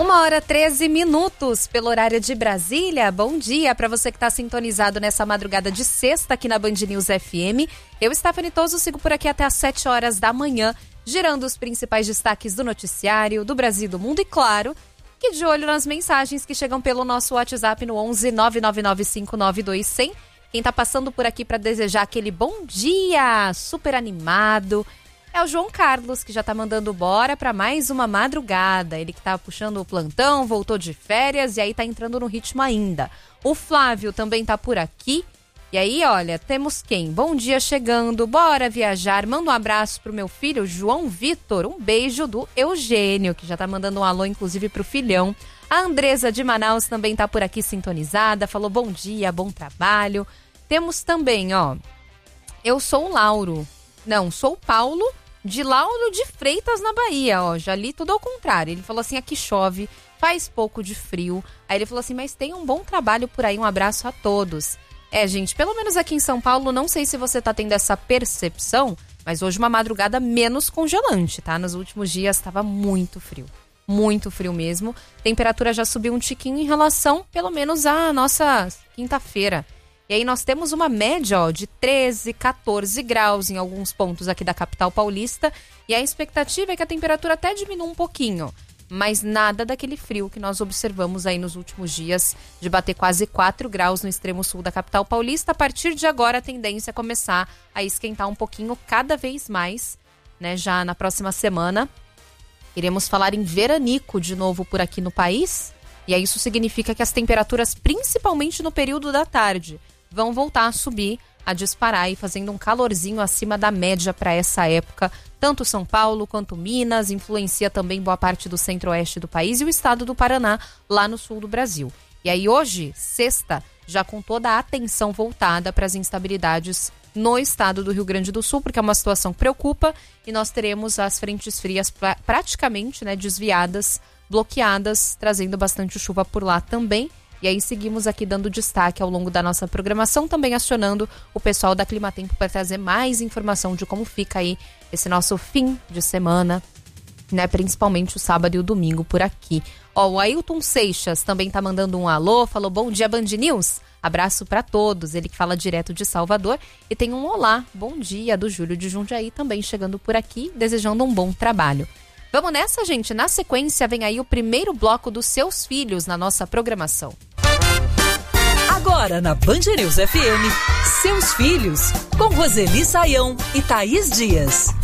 1h13 pelo horário de Brasília. Bom dia para você que está sintonizado nessa madrugada de sexta aqui na Band News FM. Eu, Stephanie Toso, sigo por aqui até às 7 horas da manhã, girando os principais destaques do noticiário, do Brasil e do mundo. E claro, que de olho nas mensagens que chegam pelo nosso WhatsApp no 11 999592100. Quem está passando por aqui para desejar aquele bom dia super animado é o João Carlos, que já tá mandando bora para mais uma madrugada. Ele que tá puxando o plantão, voltou de férias e aí tá entrando no ritmo ainda. O Flávio também tá por aqui. E aí, olha, temos quem? Bom dia chegando, bora viajar. Manda um abraço pro meu filho, João Vitor. Um beijo do Eugênio, que já tá mandando um alô, inclusive, pro filhão. A Andresa de Manaus também tá por aqui sintonizada. Falou bom dia, bom trabalho. Temos também, ó, eu sou o Lauro. Não, sou o Paulo, de Lauro de Freitas, na Bahia, ó. Já li tudo ao contrário. Ele falou assim, aqui chove, faz pouco de frio. Aí ele falou assim, mas tem um bom trabalho por aí, um abraço a todos. Gente, pelo menos aqui em São Paulo, não sei se você tá tendo essa percepção, mas hoje uma madrugada menos congelante, tá? Nos últimos dias estava muito frio mesmo. Temperatura já subiu um tiquinho em relação, pelo menos, à nossa quinta-feira. E aí nós temos uma média, ó, de 13, 14 graus em alguns pontos aqui da capital paulista. E a expectativa é que a temperatura até diminua um pouquinho. Mas nada daquele frio que nós observamos aí nos últimos dias, de bater quase 4 graus no extremo sul da capital paulista. A partir de agora a tendência é começar a esquentar um pouquinho cada vez mais, né? Já na próxima semana iremos falar em veranico de novo por aqui no país. E aí isso significa que as temperaturas, principalmente no período da tarde, vão voltar a subir, a disparar e fazendo um calorzinho acima da média para essa época. Tanto São Paulo quanto Minas, influencia também boa parte do centro-oeste do país e o estado do Paraná, lá no sul do Brasil. E aí hoje, sexta, já com toda a atenção voltada para as instabilidades no estado do Rio Grande do Sul, porque é uma situação que preocupa, e nós teremos as frentes frias praticamente, né, desviadas, bloqueadas, trazendo bastante chuva por lá também. E aí seguimos aqui dando destaque ao longo da nossa programação, também acionando o pessoal da Climatempo para trazer mais informação de como fica aí esse nosso fim de semana, né? Principalmente o sábado e o domingo por aqui. Ó, o Ailton Seixas também tá mandando um alô, falou bom dia Band News, abraço para todos, ele que fala direto de Salvador, e tem um olá, bom dia do Júlio de Jundiaí também chegando por aqui, desejando um bom trabalho. Vamos nessa, gente? Na sequência vem aí o primeiro bloco dos Seus Filhos na nossa programação. Agora na Band News FM, Seus Filhos, com Roseli Saião e Thaís Dias.